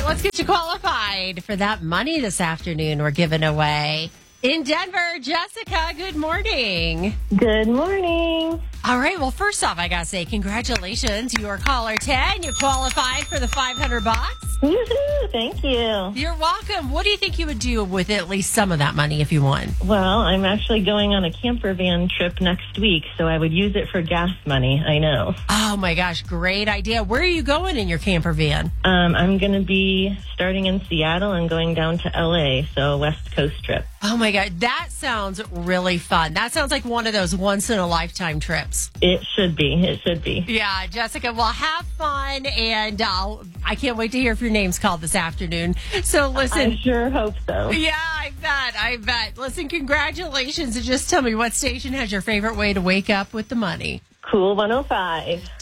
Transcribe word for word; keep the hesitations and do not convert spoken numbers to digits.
let's get you qualified for that money this afternoon we're giving away. In Denver, Jessica, good morning. Good morning. All right, well, first off, I got to say congratulations. You are caller ten. You qualified for the five hundred bucks. Woohoo, thank you. You're welcome. What do you think you would do with at least some of that money if you won? Well, I'm actually going on a camper van trip next week, so I would use it for gas money. I know. Oh, my gosh, great idea. Where are you going in your camper van? Um, I'm going to be starting in Seattle and going down to L A, so a West Coast trip. Oh, my God. That sounds really fun. That sounds like one of those once-in-a-lifetime trips. It should be. It should be. Yeah, Jessica, well, have fun, and uh, I can't wait to hear if your name's called this afternoon. So, listen. I sure hope so. Yeah, I bet. I bet. Listen, congratulations, and just tell me what station has your favorite way to wake up with the money. Cool one oh five.